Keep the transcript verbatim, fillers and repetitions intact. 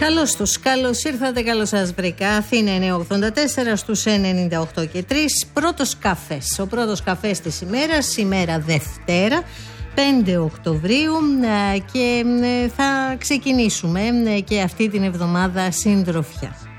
Καλώς τους, καλώς ήρθατε, καλώς σας βρήκα. Αθήνα εννιακόσια ογδόντα τέσσερα στους ενενήντα οκτώ και τρία. Πρώτος καφές. Ο πρώτος καφές της ημέρας, σήμερα Δευτέρα, πέντε Οκτωβρίου, και θα ξεκινήσουμε και αυτή την εβδομάδα συντροφιά.